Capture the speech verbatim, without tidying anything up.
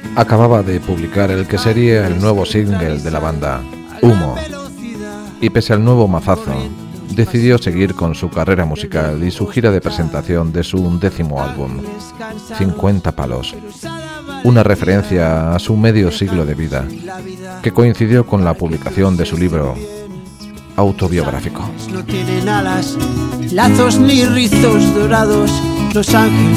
acababa de publicar el que sería el nuevo single de la banda, Humo, y pese al nuevo mazazo, decidió seguir con su carrera musical y su gira de presentación de su undécimo álbum, cincuenta palos, una referencia a su medio siglo de vida, que coincidió con la publicación de su libro autobiográfico. No tienen alas, lazos ni rizos dorados, los ángeles